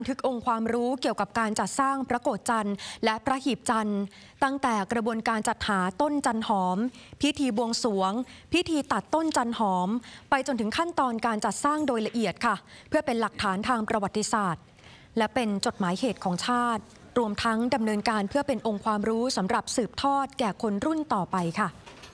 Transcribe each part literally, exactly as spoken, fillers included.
บันทึกองค์ความรู้เกี่ยวกับการจัดสร้างพระโกฐจันทร์และพระหีบจันทร์ตั้งแต่กระบวนการจัดหาต้นจันหอมพิธีบวงสรวงพิธีตัดต้นจันหอมไปจนถึงขั้นตอนการจัดสร้างโดยละเอียดค่ะเพื่อเป็นหลักฐานทางประวัติศาสตร์และเป็นจดหมายเหตุของชาติรวมทั้งดำเนินการเพื่อเป็นองค์ความรู้สำหรับสืบทอดแก่คนรุ่นต่อไปค่ะ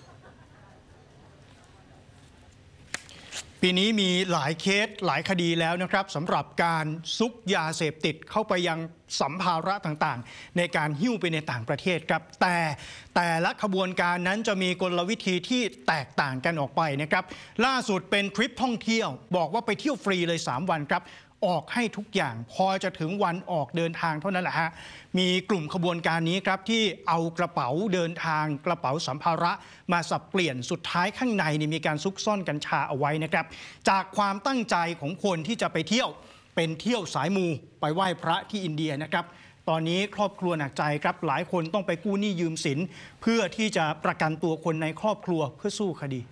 ปีนี้มีหลายเคสหลายคดีแล้วนะครับสำหรับการซุกยาเสพติดเข้าไปยังสัมภาระต่างๆในการหิ้วไปในต่างประเทศครับแต่แต่ละขบวนการนั้นจะมีกลวิธีที่แตกต่างกันออกไปนะครับล่าสุดเป็นทริปท่องเที่ยวบอกว่าไปเที่ยวฟรีเลยสามวันครับออกให้ทุกอย่างพอจะถึงวันออกเดินทางเท่านั้นแหละฮะมีกลุ่มขบวนการนี้ครับที่เอากระเป๋าเดินทางกระเป๋าสัมภาระมาสับเปลี่ยนสุดท้ายข้างในนี่มีการซุกซ่อนกัญชาเอาไว้นะครับจากความตั้งใจของคนที่จะไปเที่ยวเป็นเที่ยวสายมูไปไหว้พระที่อินเดียนะครับตอนนี้ครอบครัวหนักใจครับหลายคนต้องไปกู้หนี้ยืมสินเพื่อที่จะประกันตัวคนในครอบครัวเพื่อสู้คดี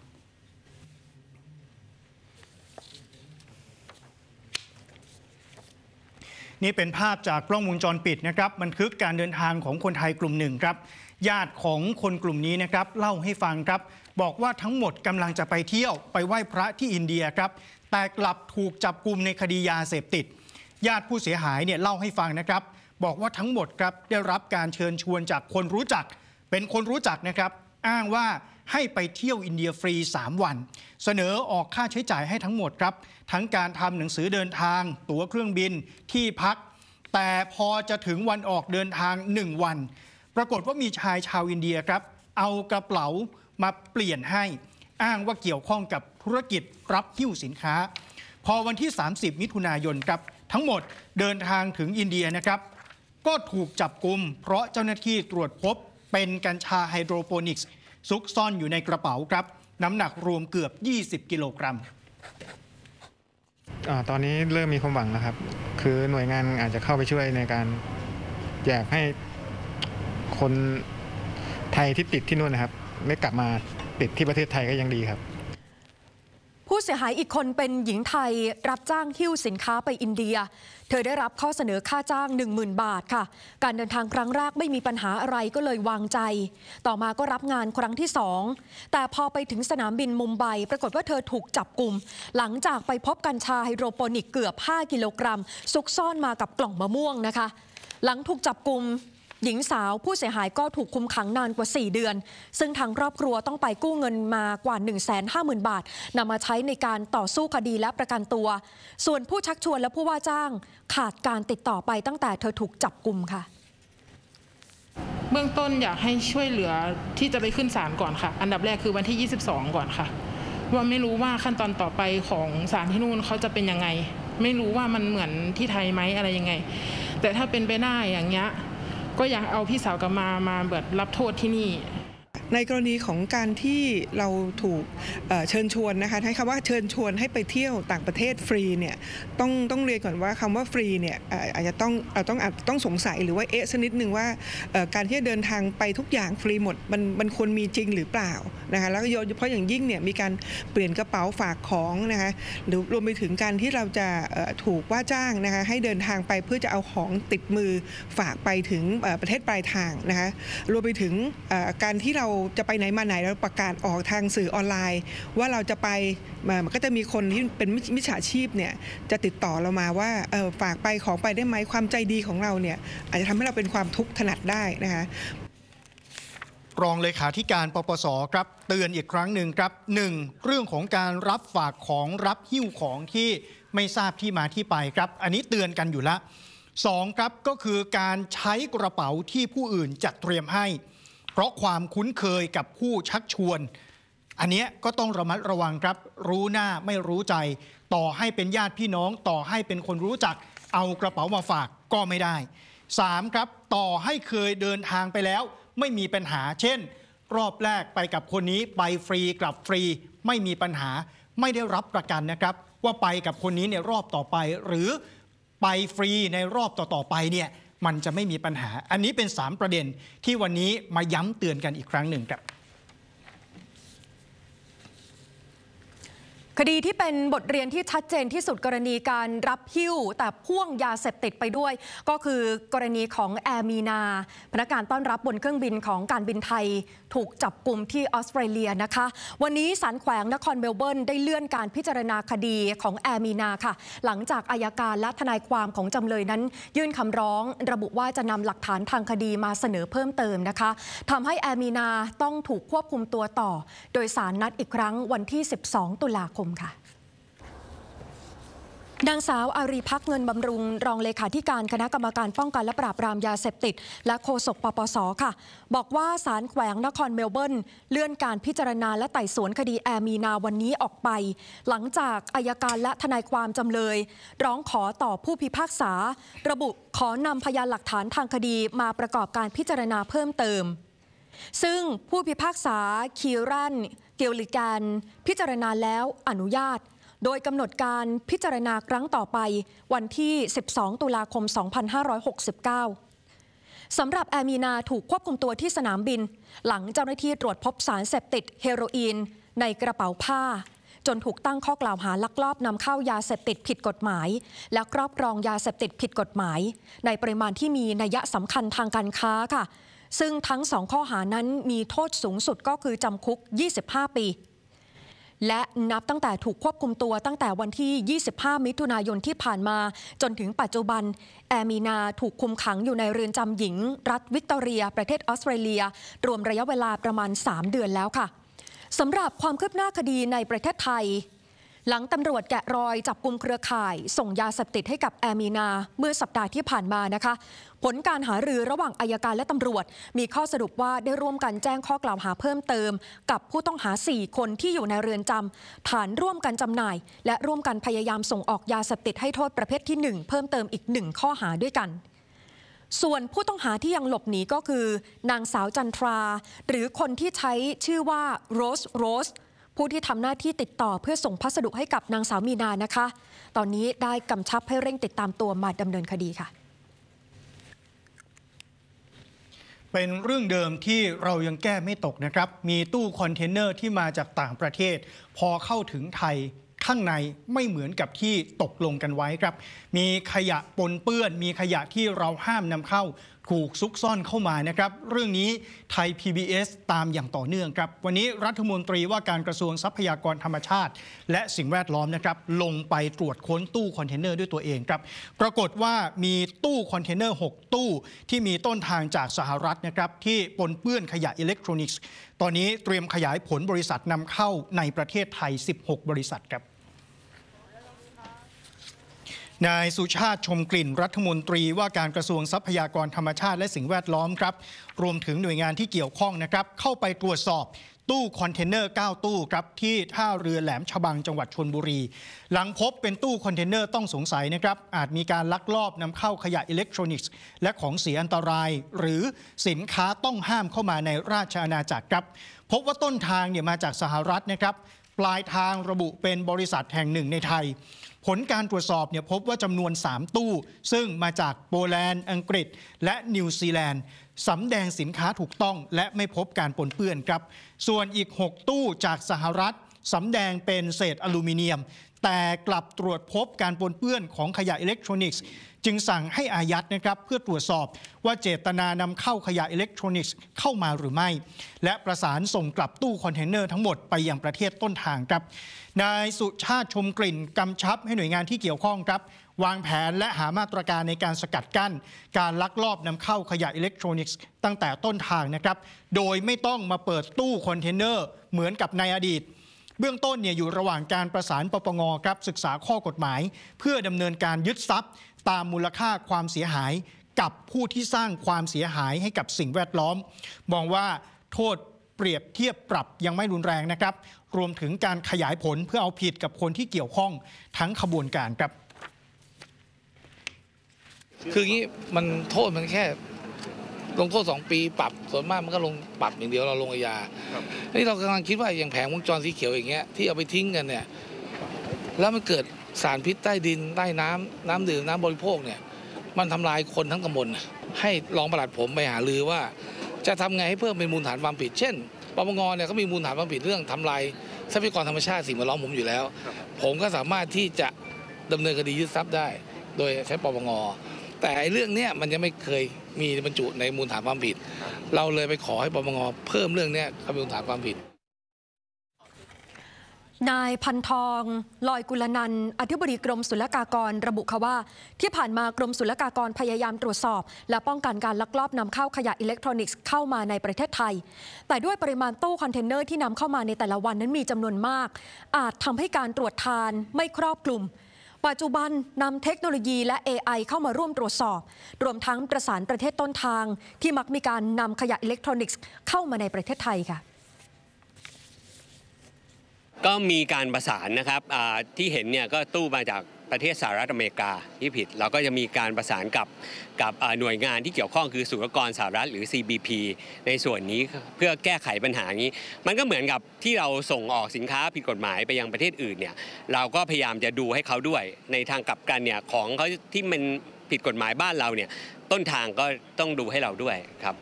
นี่เป็นภาพจากกล้องวงจรปิดนะครับบันทึกการเดินทางของคนไทยกลุ่มหนึ่งครับญาติของคนกลุ่มนี้นะครับเล่าให้ฟังครับบอกว่าทั้งหมดกำลังจะไปเที่ยวไปไหว้พระที่อินเดียครับแต่กลับถูกจับกุมในคดียาเสพติดญาติผู้เสียหายเนี่ยเล่าให้ฟังนะครับบอกว่าทั้งหมดครับได้รับการเชิญชวนจากคนรู้จักเป็นคนรู้จักนะครับอ้างว่าให้ไปเที่ยวอินเดียฟรีสามวันเสนอออกค่าใช้จ่ายให้ทั้งหมดครับทั้งการทำหนังสือเดินทางตั๋วเครื่องบินที่พักแต่พอจะถึงวันออกเดินทางหนึ่งวันปรากฏว่ามีชายชาวอินเดียครับเอากระเป๋ามาเปลี่ยนให้อ้างว่าเกี่ยวข้องกับธุรกิจรับหิ้วสินค้าพอวันที่สามสิบมิถุนายนครับทั้งหมดเดินทางถึงอินเดียนะครับก็ถูกจับกุมเพราะเจ้าหน้าที่ตรวจพบเป็นกัญชาไฮโดรโปนิกส์ซุกซ่อนอยู่ในกระเป๋าครับน้ำหนักรวมเกือบยี่สิบกิโลกรัมตอนนี้เริ่มมีความหวังแล้วครับคือหน่วยงานอาจจะเข้าไปช่วยในการแจกให้คนไทยที่ติดที่นู่นนะครับไม่กลับมาติดที่ประเทศไทยก็ยังดีครับผู้เสียหายอีกคนเป็นหญิงไทยรับจ้างหิ้วสินค้าไปอินเดียเธอได้รับข้อเสนอค่าจ้าง หนึ่งหมื่น บาทค่ะการเดินทางครั้งแรกไม่มีปัญหาอะไรก็เลยวางใจต่อมาก็รับงานครั้งที่สองแต่พอไปถึงสนามบินมุมไบปรากฏว่าเธอถูกจับกุมหลังจากไปพบกัญชาไฮโดรโปนิกเกือบห้ากิโลกรัมซุกซ่อนมากับกล่องมะม่วงนะคะหลังถูกจับกุมหญิงสาวผู้เสียหายก็ถูกคุมขังนานกว่าสี่เดือนซึ่งทางครอบครัวต้องไปกู้เงินมากว่า หนึ่งแสนห้าหมื่น บาทนำมาใช้ในการต่อสู้คดีและประกันตัวส่วนผู้ชักชวนและผู้ว่าจ้างขาดการติดต่อไปตั้งแต่เธอถูกจับกุมค่ะเบื้องต้นอยากให้ช่วยเหลือที่จะไปขึ้นศาลก่อนค่ะอันดับแรกคือวันที่ยี่สิบสองก่อนค่ะว่าไม่รู้ว่าขั้นตอนต่อไปของศาลที่นู่นเขาจะเป็นยังไงไม่รู้ว่ามันเหมือนที่ไทยไหมอะไรยังไงแต่ถ้าเป็นไปได้อย่างเงี้ยก็อยากเอาพี่สาวกลับมามาแบบรับโทษที่นี่ในกรณีของการที่เราถูกเชิญชวนนะคะใช้คำว่าเชิญชวนให้ไปเที่ยวต่างประเทศฟรีเนี่ยต้องต้องเรียนก่อนว่าคำว่าฟรีเนี่ยอาจจะต้องต้องอาจต้องสงสัยหรือว่าเอ๊ะสักนิดนึงว่าการที่จะเดินทางไปทุกอย่างฟรีหมดมันมันควรมีจริงหรือเปล่านะคะแล้วก็โดยเฉพาะอย่างยิ่งเนี่ยมีการเปลี่ยนกระเป๋าฝากของนะคะหรือรวมไปถึงการที่เราจะถูกว่าจ้างนะคะให้เดินทางไปเพื่อจะเอาของติดมือฝากไปถึงประเทศปลายทางนะคะรวมไปถึงการที่เราจะไปไหนมาไหนเราประกาศออกทางสื่อออนไลน์ว่าเราจะไปมันก็จะมีคนที่เป็นมิจฉาชีพเนี่ยจะติดต่อเรามาว่าเออฝากไปของไปได้ไหมความใจดีของเราเนี่ยอาจจะทำให้เราเป็นความทุกข์ถนัดได้นะคะรองเลขาธิการปปสครับเตือนอีกครั้งหนึ่งครับหนึ่งเรื่องของการรับฝากของรับหิ้วของที่ไม่ทราบที่มาที่ไปครับอันนี้เตือนกันอยู่แล้วสองครับก็คือการใช้กระเป๋าที่ผู้อื่นจัดเตรียมให้เพราะความคุ้นเคยกับผู้ชักชวนอันนี้ก็ต้องระมัดระวังครับรู้หน้าไม่รู้ใจต่อให้เป็นญาติพี่น้องต่อให้เป็นคนรู้จักเอากระเป๋ามาฝากก็ไม่ได้สามครับต่อให้เคยเดินทางไปแล้วไม่มีปัญหาเช่นรอบแรกไปกับคนนี้ไปฟรีกลับฟรีไม่มีปัญหาไม่ได้รับประกันนะครับว่าไปกับคนนี้ในรอบต่อไปหรือไปฟรีในรอบต่อๆไปเนี่ยมันจะไม่มีปัญหาอันนี้เป็นสามประเด็นที่วันนี้มาย้ำเตือนกันอีกครั้งหนึ่งครับคดีที่เป็นบทเรียนที่ชัดเจนที่สุดกรณีการรับหิ้วแต่พ่วงยาเสพติดไปด้วยก็คือกรณีของแอร์มีนาพนักงานต้อนรับบนเครื่องบินของการบินไทยถูกจับกุมที่ออสเตรเลียนะคะวันนี้ศาลแขวงนครเมลเบิร์นได้เลื่อนการพิจารณาคดีของแอร์มีนาค่ะหลังจากอัยการและทนายความของจำเลยนั้นยื่นคำร้องระบุว่าจะนำหลักฐานทางคดีมาเสนอเพิ่มเติมนะคะทำให้แอร์มีนาต้องถูกควบคุมตัวต่อโดยศาลนัดอีกครั้งวันที่สิบสองตุลาคมค่ะนางสาวอารีภักดิ์เงินบำรุงรองเลขาธิการคณะกรรมการป้องกันและปราบปรามยาเสพติดและโฆษกปปส.ค่ะบอกว่าศาลแขวงนครเมลเบิร์นเลื่อนการพิจารณาและไต่สวนคดีแอร์มีนาวันนี้ออกไปหลังจากอัยการและทนายความจำเลยร้องขอต่อผู้พิพากษาระบุขอนำพยานหลักฐานทางคดีมาประกอบการพิจารณาเพิ่มเติมซึ่งผู้พิพากษาคีรันเกลลิแกนพิจารณาแล้วอนุญาตโดยกำหนดการพิจารณาครั้งต่อไปวันที่สิบสองตุลาคมสองพันห้าร้อยหกสิบเก้าสำหรับแอร์มีนาถูกควบคุมตัวที่สนามบินหลังเจ้าหน้าที่ตรวจพบสารเสพติดเฮโรอีนในกระเป๋าผ้าจนถูกตั้งข้อกล่าวหาลักลอบนำเข้ายาเสพติดผิดกฎหมายและครอบครองยาเสพติดผิดกฎหมายในปริมาณที่มีนัยสำคัญทางการค้าค่ะซึ่งทั้งสองข้อหานั้นมีโทษสูงสุดก็คือจำคุกยี่สิบห้าปีและนับตั้งแต่ถูกควบคุมตัวตั้งแต่วันที่ยี่สิบห้ามิถุนายนที่ผ่านมาจนถึงปัจจุบันแอร์มีนาถูกคุมขังอยู่ในเรือนจำหญิงรัฐวิกตอเรียประเทศออสเตรเลียรวมระยะเวลาประมาณสามเดือนแล้วค่ะสำหรับความคืบหน้าคดีในประเทศไทยหลังตำรวจแกะรอยจับกุมเครือข่ายส่งยาเสพติดให้กับแอร์มีนาเมื่อสัปดาห์ที่ผ่านมานะคะผลการหารือระหว่างอัยการและตำรวจมีข้อสรุปว่าได้ร่วมกันแจ้งข้อกล่าวหาเพิ่มเติมกับผู้ต้องหาสี่คนที่อยู่ในเรือนจำฐานร่วมกันจำหน่ายและร่วมกันพยายามส่งออกยาเสพติดให้โทษประเภทที่หนึ่งเพิ่มเติมอีกหนึ่งข้อหาด้วยกันส่วนผู้ต้องหาที่ยังหลบหนีก็คือนางสาวจันทราหรือคนที่ใช้ชื่อว่าโรสโรสผู้ที่ทำหน้าที่ติดต่อเพื่อส่งพัสดุให้กับนางสาวมีนานะคะตอนนี้ได้กำชับให้เร่งติดตามตัวมาดำเนินคดีค่ะเป็นเรื่องเดิมที่เรายังแก้ไม่ตกนะครับมีตู้คอนเทนเนอร์ที่มาจากต่างประเทศพอเข้าถึงไทยข้างในไม่เหมือนกับที่ตกลงกันไว้ครับมีขยะปนเปื้อนมีขยะที่เราห้ามนำเข้าถูกซุกซ่อนเข้ามานะครับเรื่องนี้ไทย พี บี เอส ตามอย่างต่อเนื่องครับวันนี้รัฐมนตรีว่าการกระทรวงทรัพยากรธรรมชาติและสิ่งแวดล้อมนะครับลงไปตรวจค้นตู้คอนเทนเนอร์ด้วยตัวเองครับปรากฏว่ามีตู้คอนเทนเนอร์หกตู้ที่มีต้นทางจากสหรัฐนะครับที่ปนเปื้อนขยะอิเล็กทรอนิกส์ตอนนี้เตรียมขยายผลบริษัทนำเข้าในประเทศไทยสิบหกบริษัทครับนายสุชาติชมกลิ่นรัฐมนตรีว่าการกระทรวงทรัพยากรธรรมชาติและสิ่งแวดล้อมครับรวมถึงหน่วยงานที่เกี่ยวข้องนะครับเข้าไปตรวจสอบตู้คอนเทนเนอร์เก้าตู้ครับที่ท่าเรือแหลมฉบังจังหวัดชลบุรีหลังพบเป็นตู้คอนเทนเนอร์ต้องสงสัยนะครับอาจมีการลักลอบนำเข้าขยะอิเล็กทรอนิกส์และของเสียอันตรายหรือสินค้าต้องห้ามเข้ามาในราชอาณาจักรครับพบว่าต้นทางเนี่ยมาจากสหรัฐนะครับปลายทางระบุเป็นบริษัทแห่งหนึ่งในไทยผลการตรวจสอบเนี่ยพบว่าจำนวนสามตู้ซึ่งมาจากโปแลนด์อังกฤษและนิวซีแลนด์สำแดงสินค้าถูกต้องและไม่พบการปนเปื้อนครับส่วนอีกหกตู้จากสหรัฐสำแดงเป็นเศษอลูมิเนียมแต่กลับตรวจพบการปนเปื้อนของขยะอิเล็กทรอนิกส์จึงสั่งให้อายัดนะครับเพื่อตรวจสอบว่าเจตนานำเข้าขยะอิเล็กทรอนิกส์เข้ามาหรือไม่และประสานส่งกลับตู้คอนเทนเนอร์ทั้งหมดไปยังประเทศต้นทางครับนายสุชาติชมกลิ่นกำชับให้หน่วยงานที่เกี่ยวข้องครับวางแผนและหามาตรการในการสกัดกั้นการลักลอบนำเข้าขยะอิเล็กทรอนิกส์ตั้งแต่ต้นทางนะครับโดยไม่ต้องมาเปิดตู้คอนเทนเนอร์เหมือนกับในอดีตเบื้องต้นเนี่ยอยู่ระหว่างการประสานปปงครับศึกษาข้อกฎหมายเพื่อดำเนินการยึดทรัพย์ตามมูลค่าความเสียหายกับผู้ที่สร้างความเสียหายให้กับสิ่งแวดล้อมมองว่าโทษเปรียบเทียบปรับยังไม่รุนแรงนะครับรวมถึงการขยายผลเพื่อเอาผิดกับคนที่เกี่ยวข้องทั้งขบวนการครับคืออย่างนี้มันโทษมันแค่ลงโทษสองปีปรับส่วนมากมันก็ลงปรับอย่างเดียวเราลงอาญานี่เรากำลังคิดว่าอย่างแผงวงจรสีเขียวอย่างเงี้ยที่เอาไปทิ้งกันเนี่ยแล้วมันเกิดสารพิษใต้ดินใต้น้ำน้ำดื่มน้ำบริโภคเนี่ยมันทำลายคนทั้งตำบลให้รองปลัดผมไปหารือว่าจะทำไงให้เพิ่มเป็นมูลฐานความผิดเช่นปปงเนี่ยเขามีมูลฐานความผิดเรื่องทำลายทรัพยากรธรรมชาติสิ่งแวดล้อมผมอยู่แล้ว ผมก็สามารถที่จะดำเนินคดียึดทรัพย์ได้ โดยใช้ปปงแต่ไอ้เรื่องเนี้ยมันยังไม่เคยมีบรรจุในมูลฐานความผิด เราเลยไปขอให้ปปงเพิ่มเรื่องเนี้ยเข้าเป็นมูลฐานความผิดนายพันทองลอยกุลนันท์อธิบดีกรมศุลกากรระบุค่ะว่าที่ผ่านมากรมศุลกากรพยายามตรวจสอบและป้องกันการลักลอบนำเข้าขยะอิเล็กทรอนิกส์เข้ามาในประเทศไทยแต่ด้วยปริมาณตู้คอนเทนเนอร์ที่นำเข้ามาในแต่ละวันนั้นมีจำนวนมากอาจทำให้การตรวจทานไม่ครอบคลุมปัจจุบันนำเทคโนโลยีและ เอ ไอ เข้ามาร่วมตรวจสอบรวมทั้งประสานประเทศต้นทางที่มักมีการนำขยะอิเล็กทรอนิกส์เข้ามาในประเทศไทยค่ะก็มีการประสานนะครับที่เห็นเนี่ยก็ตู้มาจากประเทศสหรัฐอเมริกาที่ผิดเราก็จะมีการประสานกับกับหน่วยงานที่เกี่ยวข้องคือศุลกากรสหรัฐหรือ ซี บี พี ในส่วนนี้เพื่อแก้ไขปัญหานี้มันก็เหมือนกับที่เราส่งออกสินค้าผิดกฎหมายไปยังประเทศอื่นเนี่ยเราก็พยายามจะดูให้เขาด้วยในทางกลับกันเนี่ยของเขาที่มันผิดกฎหมายบ้านเราเนี่ยต้นทางก็ต้องดูให้เราด้วยครับ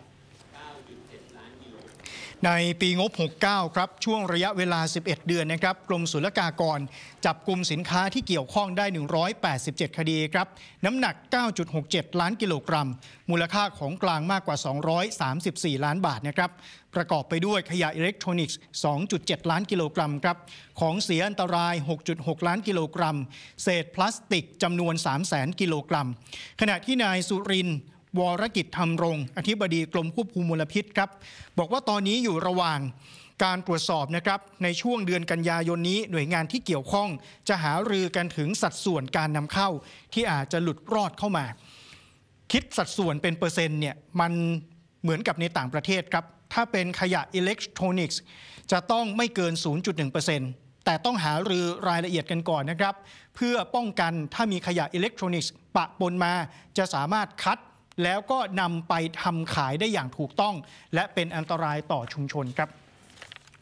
ในปีงบหกสิบเก้าครับช่วงระยะเวลาสิบเอ็ดเดือนนะครับกรมศุลกากรจับกุมสินค้าที่เกี่ยวข้องได้หนึ่งร้อยแปดสิบเจ็ดคดีครับน้ำหนัก เก้าจุดหกเจ็ด ล้านกิโลกรัมมูลค่าของกลางมากกว่าสองร้อยสามสิบสี่ล้านบาทนะครับประกอบไปด้วยขยะอิเล็กทรอนิกส์ สองจุดเจ็ด ล้านกิโลกรัมครับของเสียอันตราย หกจุดหก ล้านกิโลกรัมเศษพลาสติกจำนวน สามแสน กิโลกรัมขณะที่นายสุรินทร์วรกิจธรรมรงค์อธิบดีกรมควบคุมมลพิษครับบอกว่าตอนนี้อยู่ระหว่างการตรวจสอบนะครับในช่วงเดือนกันยายนนี้หน่วยงานที่เกี่ยวข้องจะหารือกันถึงสัดส่วนการนำเข้าที่อาจจะหลุดรอดเข้ามาคิดสัดส่วนเป็นเปอร์เซ็นต์เนี่ยมันเหมือนกับในต่างประเทศครับถ้าเป็นขยะอิเล็กทรอนิกส์จะต้องไม่เกิน ศูนย์จุดหนึ่งเปอร์เซ็นต์ แต่ต้องหารือรายละเอียดกันก่อนนะครับเพื่อป้องกันถ้ามีขยะอิเล็กทรอนิกส์ปะปนมาจะสามารถคัดแล้วก็นำไปทำขายได้อย่างถูกต้องและเป็นอันตรายต่อชุมชนครับ